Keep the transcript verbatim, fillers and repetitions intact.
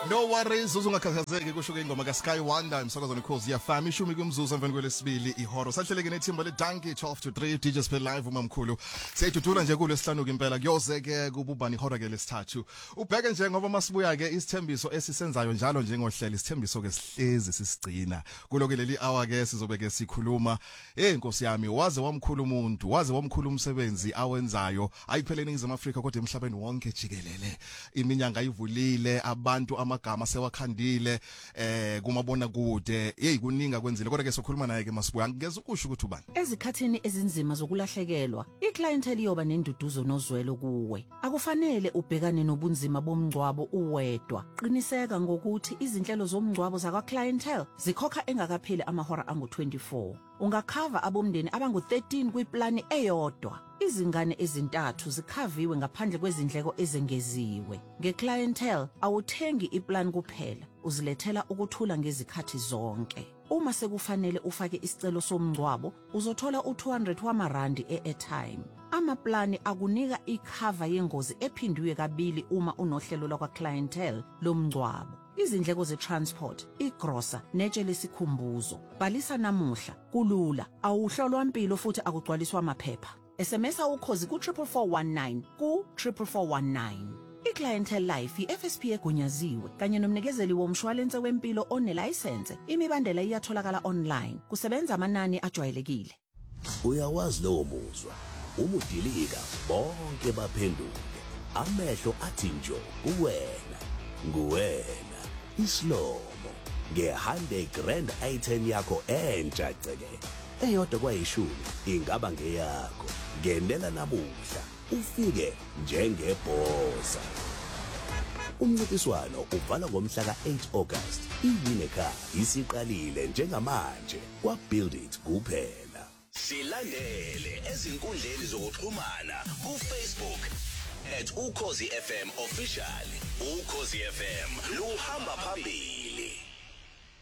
No worries uzungakhathazeki kusho ke ingoma ka Sky Wonder imsakazweni Khosi ya Fam ishumi kumzuzu emveni kwelesibili ihoro sahleleke nethimba le Dankie twelve to three D J Spell live umamkhulu seyidudula nje kulesihlanu impela kuyoze ke kububani ihora ke lesithathu ubheke nje ngoba masibuya ke isithembiso esisenzayo njalo njengohlelo isithembiso ke sihlezi sisigcina kuloke leli hour ke sizobe ke sikhuluma hey Nkosi yami waze wamkhulu umuntu waze wamkhulu umsebenzi awenzayo ayipheleni ngiZama Africa kodwa emhlabeni wonke jikelele iminyanga ivulile abantu amagama sewakhandile eh kumabona kude hey kuninga kwenzile kodwa ke sokhuluma naye ke masibuya ngeze ukusho ukuthi ubani ezikhathini ezinzima zokulahlekelwa iclientele iyoba nenduduzo nozwelo kuwe akufanele ubhekane nobunzima bomngcwabo uwedwa qiniseka ngokuthi izinhlelo zomngcwabo zakwa clientele zikhokha engakapheli amahora angu twenty-four ungakhava abomndeni abangu thirteen kwiplani eyodwa izingane ezintathu zikhaviwe ngaphandle kwezindleko ezengeziwe ngeclientele awuthengi iplan kuphela uzilethela ukuthula ngezikhathi zonke uma sekufanele ufake isicelo somngcwabo uzothola u two hundred wamarandi e-airtime amaplani akunika ikhava yengozi ephindwe kabili uma unohlelo lakwa clientele lomngcwabo izindleko ze-transport, igrosa, netshe lesikhumbuzo. Balisa namuhla, kulula, awuhlolwa impilo futhi akugcwaliswa amaphepha. S M S ukhozi ku triple four one nine ku triple four one nine. iClientele Life i-F S P egunyaziwe kanye nomnikezeli womshwalense wempilo onelicense. Imibandela iyatholakala online. Kusebenza amanani ajwayelekile. Uyawazi lo muzwa. Umudilika bonke baphenduke. Amehlo athi njo kuwena. Nguwena. Islomo nge-one grand item yakho entsha gceke eyodwa kwayishumi ingaba ngeyakho ngenela namuhla ufike njengebhosa umncintiswano uvala ngomhla ka eight August iwineka isiqalile njengamanje kwa Build It kuphela silandele ezinkundleni zokuxhumana ku Facebook at Ukhozi F M official Ukhozi F M luhamba phambili.